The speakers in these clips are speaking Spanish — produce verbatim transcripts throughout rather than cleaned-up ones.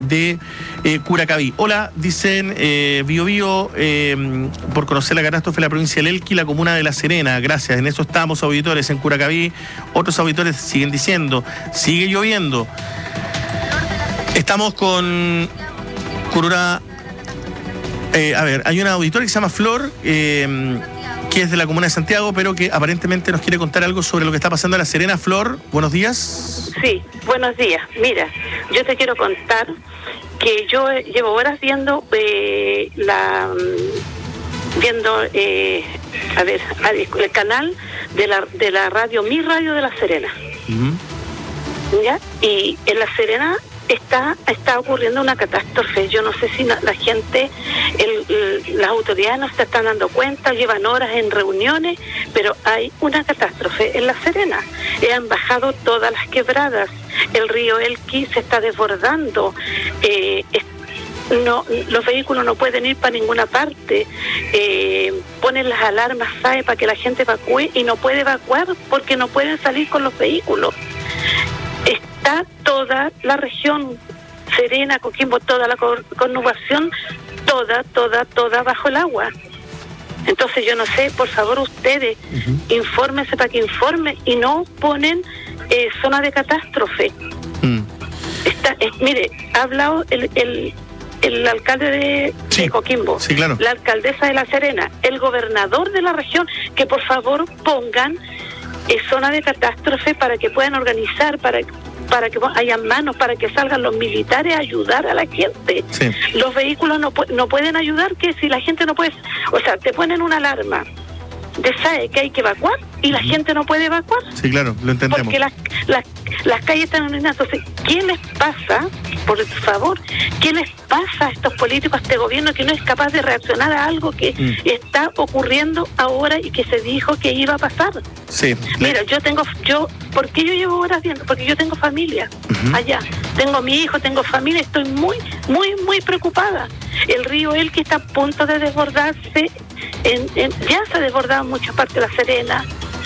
de eh, Curacaví. Hola, dicen eh, Bio Bio, eh, por conocer la catástrofe de la provincia del Elqui, la comuna de La Serena. Gracias, en eso estamos, auditores, en Curacaví. Otros auditores siguen diciendo, sigue lloviendo. Estamos con Curura. Eh, a ver, hay una auditora que se llama Flor, eh, que es de la comuna de Santiago, pero que aparentemente nos quiere contar algo sobre lo que está pasando en La Serena. Flor, buenos días. Sí, buenos días. Mira, yo te quiero contar que yo llevo horas viendo eh, la viendo eh, a ver el canal de la de la radio Mi Radio de La Serena. Uh-huh. ¿Ya? Y en La Serena está está ocurriendo una catástrofe. Yo no sé si la, la gente, el, el, las autoridades no se están dando cuenta, llevan horas en reuniones, pero hay una catástrofe en La Serena. Eh, han bajado todas las quebradas, el río Elqui se está desbordando, eh, es, no, los vehículos no pueden ir para ninguna parte, eh, ponen las alarmas S A E para que la gente evacúe y no puede evacuar porque no pueden salir con los vehículos. Está toda la región Serena, Coquimbo, toda la conurbación, toda, toda, toda bajo el agua. Entonces yo no sé, por favor ustedes, uh-huh. infórmense para que informen y no ponen eh, zona de catástrofe. Mm. Está, eh, mire, ha hablado el, el, el alcalde de, sí, de Coquimbo, sí, claro. La alcaldesa de La Serena, el gobernador de la región, que por favor pongan eh, zona de catástrofe para que puedan organizar, para para que haya manos, para que salgan los militares a ayudar a la gente. Sí. Los vehículos no, no pueden ayudar, que si la gente no puede, o sea, te ponen una alarma de S A E que hay que evacuar y la uh-huh. gente no puede evacuar. Sí, claro, lo entendemos. Porque las, las, las calles están inundadas. Entonces, ¿qué les pasa, por favor, qué les pasa a estos políticos, a este gobierno que no es capaz de reaccionar a algo que mm. está ocurriendo ahora y que se dijo que iba a pasar? Sí. Mira, yo tengo, yo, ¿por qué yo llevo horas viendo? Porque yo tengo familia uh-huh. allá. Tengo mi hijo, tengo familia, estoy muy, muy, muy preocupada. El río Elqui está a punto de desbordarse. En, en, ya se ha desbordado en muchas partes de La Serena,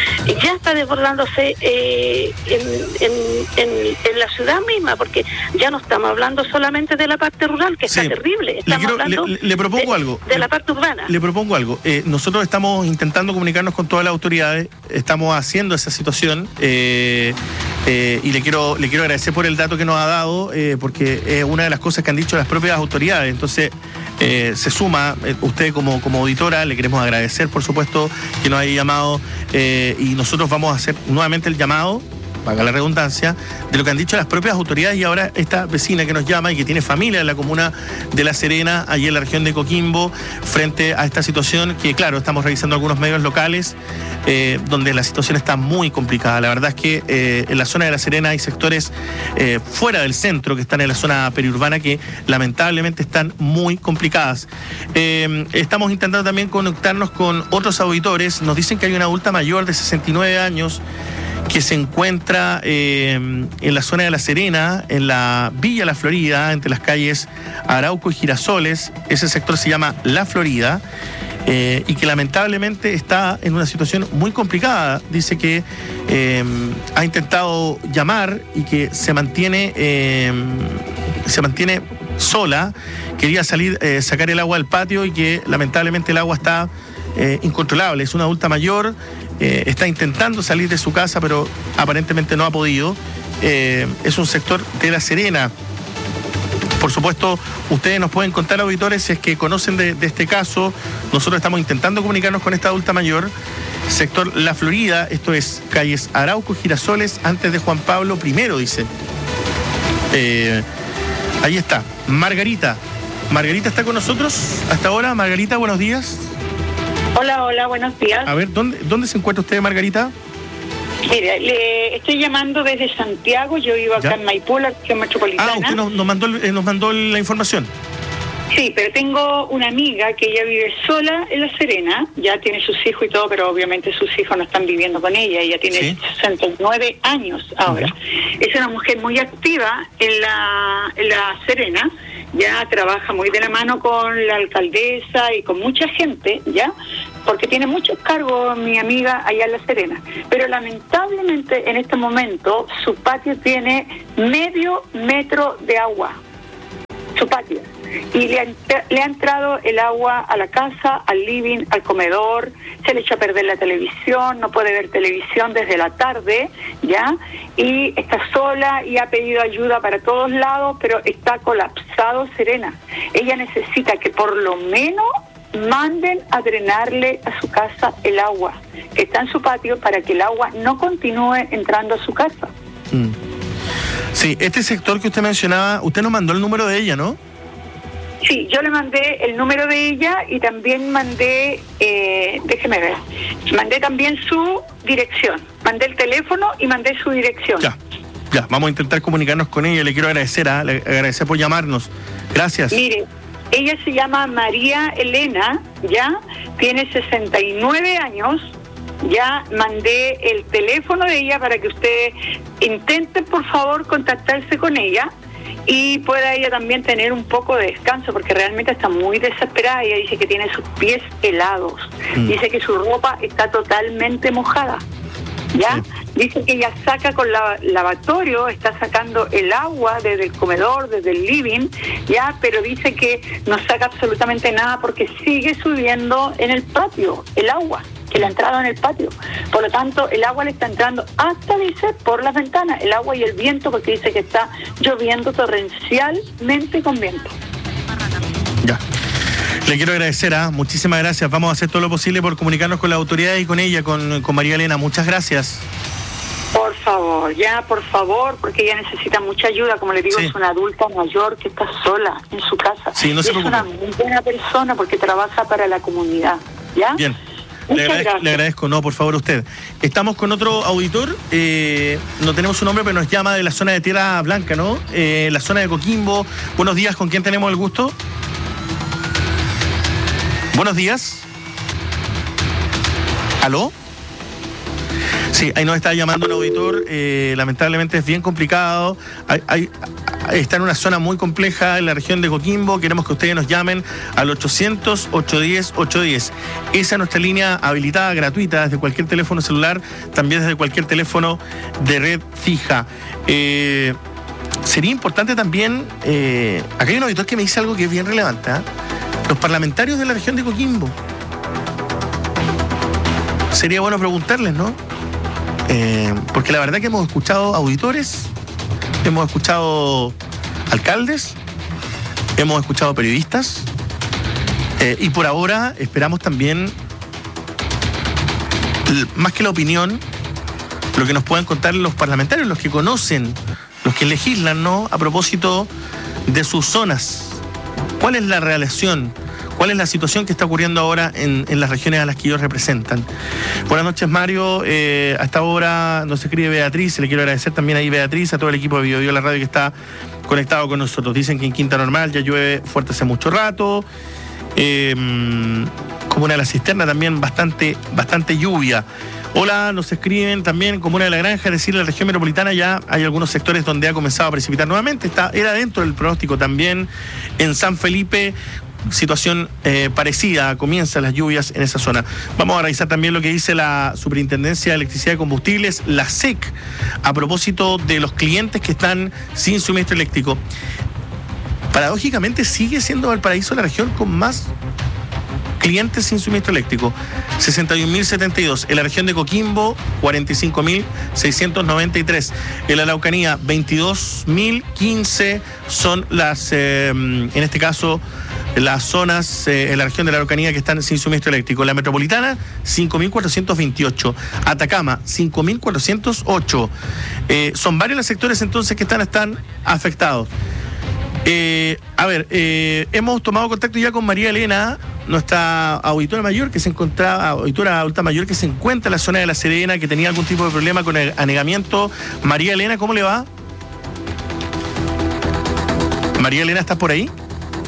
ya está desbordándose eh, en, en, en, en la ciudad misma, porque ya no estamos hablando solamente de la parte rural, que sí. está terrible, estamos le quiero, hablando le, le propongo de, algo. de le, la parte urbana. Le propongo algo. Eh, nosotros estamos intentando comunicarnos con todas las autoridades, estamos haciendo esa situación eh, eh, y le quiero, le quiero agradecer por el dato que nos ha dado, eh, porque es una de las cosas que han dicho las propias autoridades. Entonces, eh, se suma, eh, usted como, como auditora, le queremos agradecer, por supuesto, que nos haya llamado eh, y nosotros vamos a hacer nuevamente el llamado, valga la redundancia, de lo que han dicho las propias autoridades y ahora esta vecina que nos llama y que tiene familia en la comuna de La Serena, allí en la región de Coquimbo, frente a esta situación que, claro, estamos revisando algunos medios locales eh, donde la situación está muy complicada. La verdad es que eh, en la zona de La Serena hay sectores eh, fuera del centro que están en la zona periurbana que lamentablemente están muy complicadas. Eh, estamos intentando también conectarnos con otros auditores. Nos dicen que hay una adulta mayor de sesenta y nueve años que se encuentra eh, en la zona de La Serena, en la Villa La Florida, entre las calles Arauco y Girasoles. Ese sector se llama La Florida eh, y que lamentablemente está en una situación muy complicada. Dice que eh, ha intentado llamar y que se mantiene, eh, se mantiene sola. Quería salir, eh, sacar el agua al patio y que lamentablemente el agua está eh, incontrolable. Es una adulta mayor. Eh, está intentando salir de su casa, pero aparentemente no ha podido. Eh, es un sector de La Serena. Por supuesto, ustedes nos pueden contar, auditores, si es que conocen de, de este caso. Nosotros estamos intentando comunicarnos con esta adulta mayor. Sector La Florida, esto es calles Arauco, Girasoles, antes de Juan Pablo primero, dice. Eh, ahí está, Margarita. Margarita está con nosotros hasta ahora. Margarita, buenos días. Hola, hola, buenos días. A ver, ¿dónde, dónde se encuentra usted, Margarita? Mire, le estoy llamando desde Santiago, yo vivo acá ¿Ya? en Maipú, la región metropolitana. Ah, usted nos, nos, mandó, eh, nos mandó la información. Sí, pero tengo una amiga que ella vive sola en La Serena, ya tiene sus hijos y todo, pero obviamente sus hijos no están viviendo con ella, ella tiene ¿Sí? sesenta y nueve años ahora. Uh-huh. Es una mujer muy activa en la, en la Serena, ya trabaja muy de la mano con la alcaldesa y con mucha gente, ¿ya? Porque tiene muchos cargos mi amiga allá en La Serena. Pero lamentablemente en este momento su patio tiene medio metro de agua. su patio. Y le ha, le ha entrado el agua a la casa, al living, al comedor, se le echa a perder la televisión, no puede ver televisión desde la tarde, ¿ya? Y está sola y ha pedido ayuda para todos lados, pero está colapsado, Serena. Ella necesita que por lo menos manden a drenarle a su casa el agua que está en su patio para que el agua no continúe entrando a su casa. Mm. Sí, este sector que usted mencionaba, usted nos mandó el número de ella, ¿no? Sí, yo le mandé el número de ella y también mandé, eh, déjeme ver, mandé también su dirección. Mandé el teléfono y mandé su dirección. Ya, ya, vamos a intentar comunicarnos con ella. Le quiero agradecer, ¿eh? Le agradecer por llamarnos. Gracias. Mire, ella se llama María Elena, ya, tiene sesenta y nueve años. Ya mandé el teléfono de ella para que usted intente, por favor, contactarse con ella y pueda ella también tener un poco de descanso, porque realmente está muy desesperada. Ella dice que tiene sus pies helados, mm. dice que su ropa está totalmente mojada, ¿ya? Sí. Dice que ella saca con la lavatorio, está sacando el agua desde el comedor, desde el living, ¿ya? Pero dice que no saca absolutamente nada porque sigue subiendo en el patio el agua que le ha entrado en el patio. Por lo tanto, el agua le está entrando hasta, dice, por las ventanas, el agua y el viento, porque dice que está lloviendo torrencialmente con viento. Ya. Le quiero agradecer, ¿ah? Muchísimas gracias. Vamos a hacer todo lo posible por comunicarnos con la autoridad y con ella, con, con María Elena. Muchas gracias. Por favor, ya, por favor, porque ella necesita mucha ayuda. Como le digo, sí. Es una adulta mayor que está sola en su casa. Sí, no se preocupe. Es una muy buena persona porque trabaja para la comunidad, ¿ya? Bien. Le agradezco, le agradezco, no, por favor, usted. Estamos con otro auditor, eh, no tenemos su nombre, pero nos llama de la zona de Tierra Blanca, ¿no? Eh, la zona de Coquimbo. Buenos días, ¿con quién tenemos el gusto? Buenos días. ¿Aló? Sí, ahí nos está llamando un auditor, eh, lamentablemente es bien complicado, hay, hay, está en una zona muy compleja en la región de Coquimbo. Queremos que ustedes nos llamen al ochocientos, ochocientos diez, ochocientos diez. Esa es nuestra línea habilitada, gratuita, desde cualquier teléfono celular, también desde cualquier teléfono de red fija. Eh, sería importante también, eh, acá hay un auditor que me dice algo que es bien relevante, ¿eh? Los parlamentarios de la región de Coquimbo. Sería bueno preguntarles, ¿no? Eh, porque la verdad que hemos escuchado auditores, hemos escuchado alcaldes, hemos escuchado periodistas, eh, y por ahora esperamos también, más que la opinión, lo que nos puedan contar los parlamentarios, los que conocen, los que legislan, ¿no? A propósito de sus zonas. ¿Cuál es la relación? ¿Cuál es la situación que está ocurriendo ahora en, en las regiones a las que ellos representan? Buenas noches, Mario. Eh, a esta hora nos escribe Beatriz. Le quiero agradecer también ahí, Beatriz, a todo el equipo de Bio Bio La Radio que está conectado con nosotros. Dicen que en Quinta Normal ya llueve fuerte hace mucho rato. Eh, Comuna de la Cisterna también bastante, bastante lluvia. Hola, nos escriben también Comuna de la Granja, es decir, en la región metropolitana ya hay algunos sectores donde ha comenzado a precipitar nuevamente. Está, era dentro del pronóstico también en San Felipe. Situación eh, parecida, comienzan las lluvias en esa zona. Vamos a revisar también lo que dice la Superintendencia de Electricidad y Combustibles, la S E C, a propósito de los clientes que están sin suministro eléctrico. Paradójicamente sigue siendo Valparaíso la región con más clientes sin suministro eléctrico, sesenta y un mil setenta y dos. En la región de Coquimbo, cuarenta y cinco mil seiscientos noventa y tres. En la Araucanía, veintidós mil quince son las, eh, en este caso, las zonas eh, en la región de la Araucanía que están sin suministro eléctrico. La metropolitana, cinco mil cuatrocientos veintiocho. Atacama, cinco mil cuatrocientos ocho. Eh, son varios los sectores entonces que están, están afectados. Eh, a ver, eh, hemos tomado contacto ya con María Elena, nuestra auditora mayor que se encontraba, auditora adulta mayor que se encuentra en la zona de La Serena, que tenía algún tipo de problema con el anegamiento. María Elena, ¿cómo le va? María Elena, ¿estás por ahí?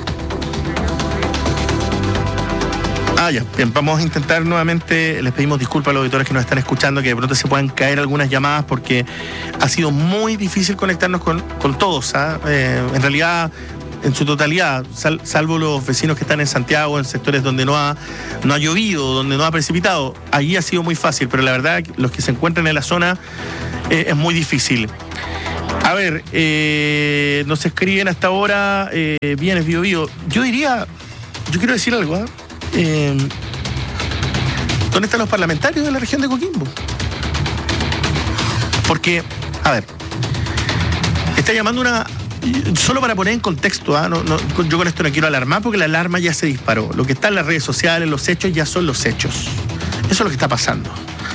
Ah, ya. Bien, vamos a intentar nuevamente, les pedimos disculpas a los auditores que nos están escuchando, que de pronto se puedan caer algunas llamadas porque ha sido muy difícil conectarnos con, con todos, ¿ah? Eh, en realidad, en su totalidad, sal, salvo los vecinos que están en Santiago, en sectores donde no ha, no ha llovido, donde no ha precipitado, allí ha sido muy fácil, pero la verdad, los que se encuentran en la zona eh, es muy difícil. A ver, eh, nos escriben hasta ahora, eh, bienes Bio Bio. Yo diría, yo quiero decir algo, ¿eh? Eh, ¿Dónde están los parlamentarios de la región de Coquimbo? Porque, a ver, está llamando una... Solo para poner en contexto, ¿eh? no, no, yo con esto no quiero alarmar porque la alarma ya se disparó. Lo que está en las redes sociales, los hechos, ya son los hechos. Eso es lo que está pasando.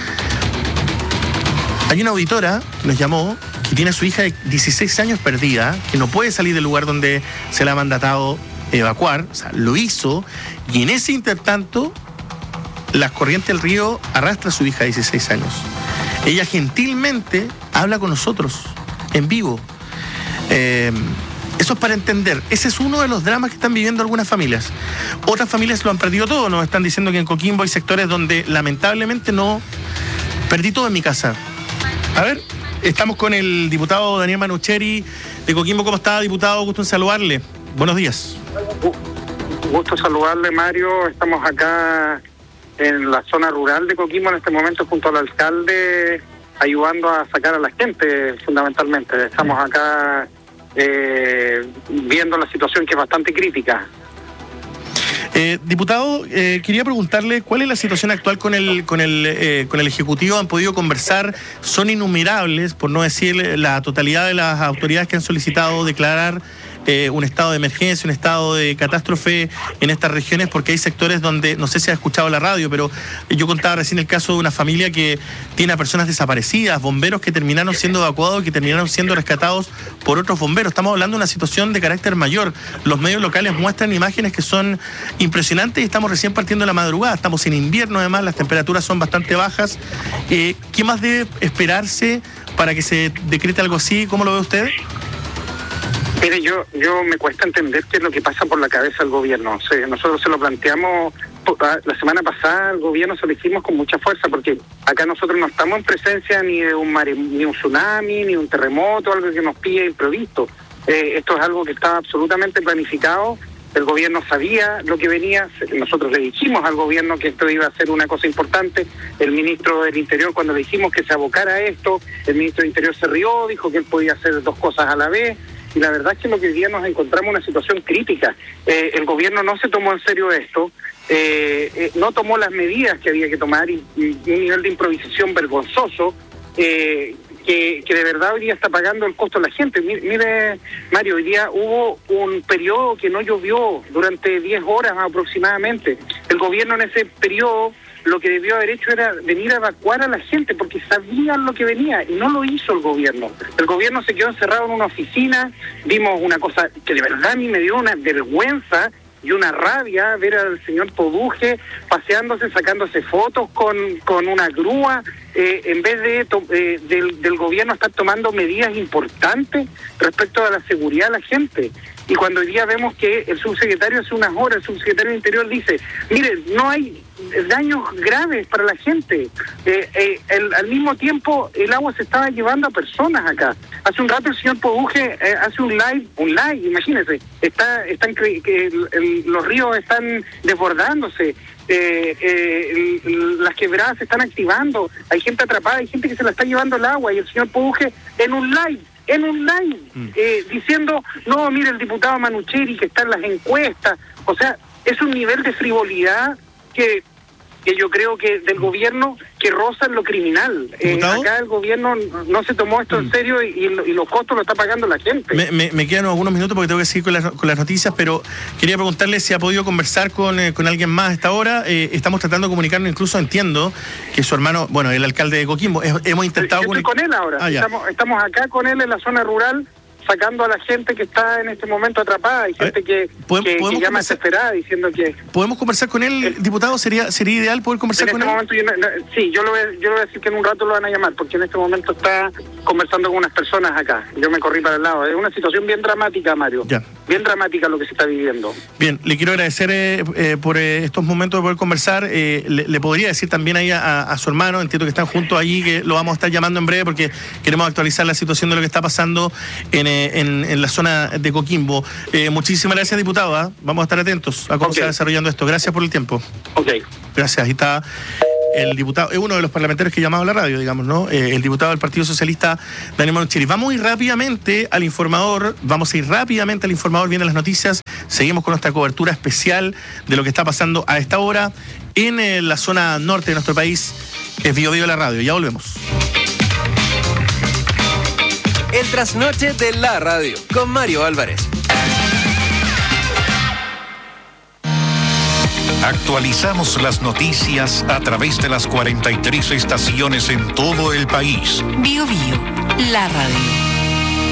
Hay una auditora que nos llamó, que tiene a su hija de dieciséis años perdida, que no puede salir del lugar donde se le ha mandatado evacuar, o sea, lo hizo, y en ese intertanto, las corrientes del río arrastra a su hija de dieciséis años. Ella gentilmente habla con nosotros, en vivo. Eh, eso es para entender. Ese es uno de los dramas que están viviendo algunas familias. Otras familias lo han perdido todo. Nos están diciendo que en Coquimbo hay sectores donde lamentablemente no... Perdí todo en mi casa. A ver, estamos con el diputado Daniel Manucheri de Coquimbo. ¿Cómo está, diputado? Gusto en saludarle. Buenos días. Gusto saludarle, Mario. Estamos acá en la zona rural de Coquimbo en este momento junto al alcalde, ayudando a sacar a la gente, fundamentalmente. Estamos acá eh, viendo la situación, que es bastante crítica. Eh, diputado, eh, quería preguntarle cuál es la situación actual con el con el eh, con el Ejecutivo. ¿Han podido conversar? Son innumerables, por no decir la totalidad de las autoridades que han solicitado declarar eh, un estado de emergencia, un estado de catástrofe en estas regiones, porque hay sectores donde, no sé si ha escuchado la radio, pero yo contaba recién el caso de una familia que tiene a personas desaparecidas, bomberos que terminaron siendo evacuados y que terminaron siendo rescatados por otros bomberos. Estamos hablando de una situación de carácter mayor. Los medios locales muestran imágenes que son impresionantes y estamos recién partiendo de la madrugada. Estamos en invierno, además, las temperaturas son bastante bajas. Eh, ¿Qué más debe esperarse para que se decrete algo así? ¿Cómo lo ve usted? Mire, yo yo me cuesta entender qué es lo que pasa por la cabeza del gobierno. O sea, nosotros se lo planteamos la semana pasada al gobierno, se lo hicimos con mucha fuerza, porque acá nosotros no estamos en presencia ni de un mare, ni un tsunami, ni un terremoto, algo que nos pille imprevisto. Eh, esto es algo que está absolutamente planificado. El gobierno sabía lo que venía. Nosotros le dijimos al gobierno que esto iba a ser una cosa importante. El ministro del Interior, cuando le dijimos que se abocara a esto, el ministro del Interior se rió, dijo que él podía hacer dos cosas a la vez. Y la verdad es que lo que hoy día nos encontramos en una situación crítica. Eh, el gobierno no se tomó en serio esto, eh, eh, no tomó las medidas que había que tomar, y, y un nivel de improvisación vergonzoso, eh, que, que de verdad hoy día está pagando el costo de la gente. Mire, mire, Mario, hoy día hubo un periodo que no llovió durante diez horas aproximadamente. El gobierno en ese periodo lo que debió haber hecho era venir a evacuar a la gente, porque sabían lo que venía, y no lo hizo el gobierno. El gobierno se quedó encerrado en una oficina. Vimos una cosa que de verdad a mí me dio una vergüenza y una rabia ver al señor Poduje paseándose, sacándose fotos con, con una grúa, eh, en vez de to, eh, del, del gobierno estar tomando medidas importantes respecto a la seguridad de la gente. Y cuando hoy día vemos que el subsecretario hace unas horas, el subsecretario del Interior dice, mire, no hay daños graves para la gente. Eh, eh, el, al mismo tiempo, el agua se estaba llevando a personas acá. Hace un rato el señor Poduje eh, hace un live, un live, imagínense, está, están que el, el, los ríos están desbordándose. Eh, eh, el, las quebradas se están activando, hay gente atrapada, hay gente que se la está llevando el agua, y el señor Poduje en un live, en un live, mm. eh, diciendo, no, mire el diputado Manucheri que está en las encuestas. O sea, es un nivel de frivolidad que, que yo creo que del gobierno que roza en lo criminal. Eh, acá el gobierno no se tomó esto en serio, y, y los costos lo está pagando la gente. Me, me, me quedan algunos minutos porque tengo que seguir con las, con las noticias, pero quería preguntarle si ha podido conversar con, eh, con alguien más a esta hora. Eh, estamos tratando de comunicarnos, incluso entiendo que su hermano, bueno, el alcalde de Coquimbo, es, hemos intentado... Yo estoy con él ahora, ah, estamos, estamos acá con él en la zona rural, sacando a la gente que está en este momento atrapada. Hay gente que, que, que llama desesperada diciendo que... ¿Podemos conversar con él, el, diputado? ¿Sería sería ideal poder conversar con este él? Momento yo no, no, sí, yo, lo voy, yo le voy a decir que en un rato lo van a llamar, porque en este momento está conversando con unas personas acá. Yo me corrí para el lado. Es una situación bien dramática, Mario. Ya. Bien dramática lo que se está viviendo. Bien, le quiero agradecer eh, eh, por eh, estos momentos de poder conversar. Eh, le, le podría decir también ahí a, a su hermano, entiendo que están juntos allí, que lo vamos a estar llamando en breve porque queremos actualizar la situación de lo que está pasando en, eh, en, en la zona de Coquimbo. Eh, muchísimas gracias, diputado. ¿eh? Vamos a estar atentos a cómo okay. se va desarrollando esto. Gracias por el tiempo. Ok. Gracias. Ahí está el diputado, es uno de los parlamentarios que ha llamado a la radio, digamos, ¿no? Eh, el diputado del Partido Socialista, Daniel Monchili. Vamos a ir rápidamente al informador, vamos a ir rápidamente al informador, vienen las noticias, seguimos con nuestra cobertura especial de lo que está pasando a esta hora en eh, la zona norte de nuestro país. Es Bio Bio la radio, ya volvemos. El trasnoche de la radio, con Mario Álvarez. Actualizamos las noticias a través de las cuarenta y tres estaciones en todo el país. Bio Bio, la radio.